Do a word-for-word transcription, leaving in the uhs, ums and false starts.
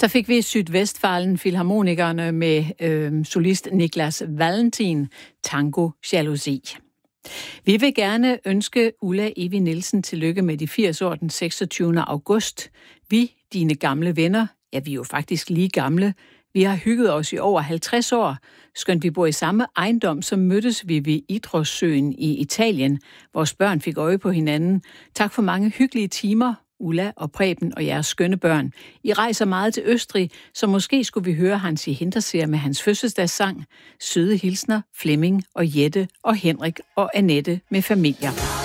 Så fik vi Sydvestfalen Filharmonikerne med øh, solist Niklas Valentin, Tango Jalousi. Vi vil gerne ønske Ulla Evi Nielsen tillykke med de firs år den seksogtyvende august. Vi, dine gamle venner, ja, vi er jo faktisk lige gamle, vi har hygget os i over halvtreds år. Skønt vi bor i samme ejendom, så mødtes vi ved Idrætssøen i Italien. Vores børn fik øje på hinanden. Tak for mange hyggelige timer, Ulla og Preben og jeres skønne børn. I rejser meget til Østrig, så måske skulle vi høre Hansi Hinterseer med hans fødselsdagssang. Søde hilsner, Flemming og Jette og Henrik og Annette med familier.